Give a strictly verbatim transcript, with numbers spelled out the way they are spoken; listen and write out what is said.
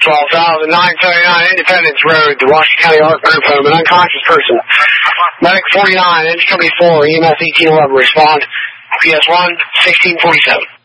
twelve thousand nine thirty-nine Independence Road, the Washington County Arc Group home, an unconscious person. Medic forty-nine, N W four, E M S eighteen eleven, respond. P S one, sixteen forty-seven.